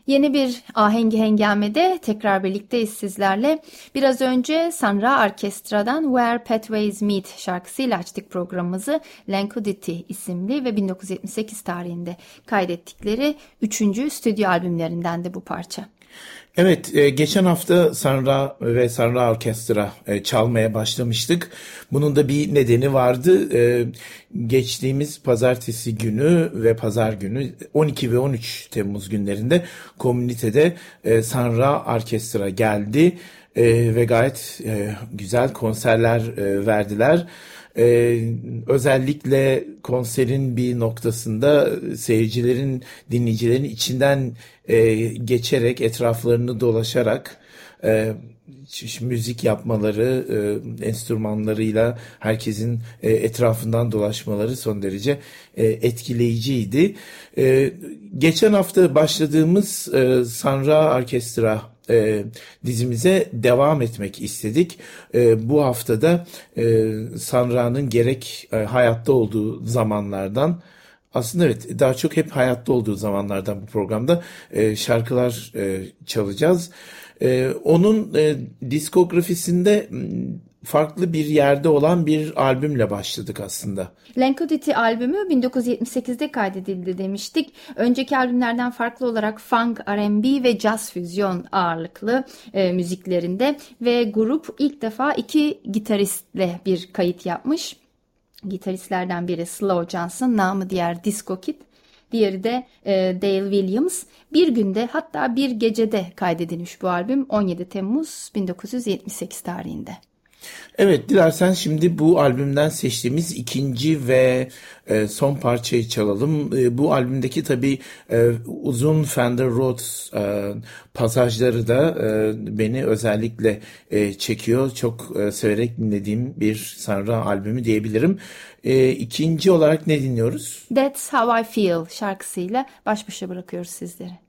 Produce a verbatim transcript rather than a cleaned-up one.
Yeni bir ahengi hengamede tekrar birlikteyiz sizlerle. Biraz önce Sanra Orkestra'dan Where Pathways Meet şarkısıyla açtık programımızı. Lankudity isimli ve bin dokuz yüz yetmiş sekiz tarihinde kaydettikleri üçüncü stüdyo albümlerinden de bu parça. Evet, geçen hafta Sanra ve Sanra Orkestra çalmaya başlamıştık. Bunun da bir nedeni vardı. Geçtiğimiz pazartesi günü ve pazar günü on iki ve on üç Temmuz günlerinde komünitede Sanra Orkestra geldi ve gayet güzel konserler verdiler. Ee, özellikle konserin bir noktasında seyircilerin, dinleyicilerin içinden e, geçerek, etraflarını dolaşarak e, müzik yapmaları, e, enstrümanlarıyla herkesin e, etrafından dolaşmaları son derece e, etkileyiciydi. E, geçen hafta başladığımız e, Sanra Orkestra E, dizimize devam etmek istedik. E, bu haftada e, Sanra'nın gerek e, hayatta olduğu zamanlardan, aslında evet daha çok hep hayatta olduğu zamanlardan bu programda e, şarkılar e, çalacağız. E, onun e, diskografisinde farklı bir yerde olan bir albümle başladık aslında. Lankudity albümü bin dokuz yüz yetmiş sekizde kaydedildi demiştik. Önceki albümlerden farklı olarak funk, R and B ve jazz füzyon ağırlıklı e, müziklerinde ve grup ilk defa iki gitaristle bir kayıt yapmış. Gitaristlerden biri Slow Johnson, namı diğer Disco Kid. Diğeri de e, Dale Williams. Bir günde, hatta bir gecede kaydedilmiş bu albüm on yedi Temmuz bin dokuz yüz yetmiş sekiz tarihinde. Evet, dilersen şimdi bu albümden seçtiğimiz ikinci ve e, son parçayı çalalım. E, bu albümdeki tabii e, uzun Fender Rhodes e, pasajları da e, beni özellikle e, çekiyor. Çok e, severek dinlediğim bir Sanra albümü diyebilirim. E, ikinci olarak ne dinliyoruz? That's How I Feel şarkısıyla baş başa bırakıyoruz sizleri.